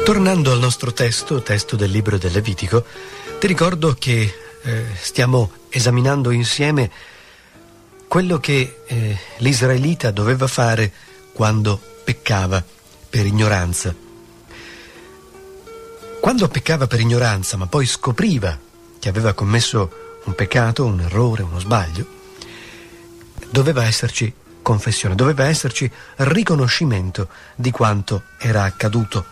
Tornando al nostro testo del libro del Levitico, ti ricordo che stiamo esaminando insieme quello che l'israelita doveva fare quando peccava per ignoranza. Quando peccava per ignoranza, ma poi scopriva che aveva commesso un peccato, un errore, uno sbaglio, doveva esserci confessione, doveva esserci riconoscimento di quanto era accaduto.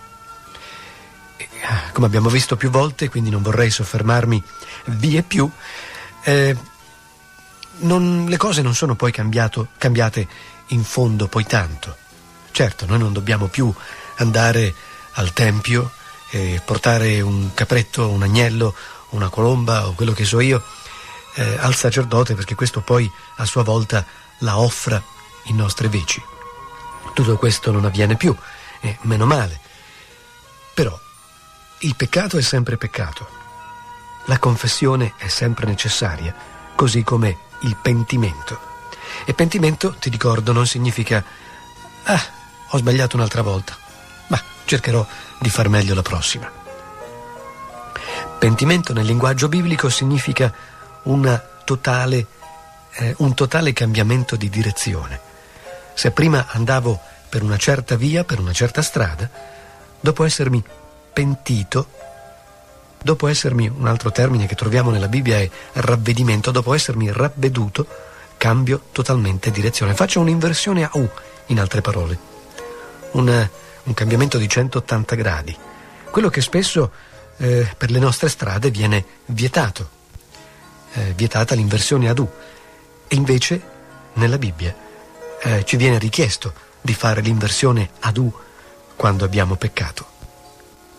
Come abbiamo visto più volte, quindi non vorrei soffermarmi vie più, le cose non sono poi cambiate in fondo poi tanto. Certo, noi non dobbiamo più andare al tempio e portare un capretto, un agnello, una colomba o quello che so io al sacerdote, perché questo poi a sua volta la offra in nostre veci. Tutto questo non avviene più, e meno male. Però il peccato è sempre peccato, la confessione è sempre necessaria, così come il pentimento. E pentimento, ti ricordo, non significa ho sbagliato un'altra volta, ma cercherò di far meglio la prossima. Pentimento nel linguaggio biblico significa un totale cambiamento di direzione. Se prima andavo per una certa via, per una certa strada, dopo essermi pentito, dopo essermi, un altro termine che troviamo nella Bibbia è ravvedimento, dopo essermi ravveduto, cambio totalmente direzione. Faccio un'inversione a U, in altre parole. Un cambiamento di 180 gradi. Quello che spesso per le nostre strade viene vietato. Vietata l'inversione ad U. E invece nella Bibbia ci viene richiesto di fare l'inversione ad U quando abbiamo peccato.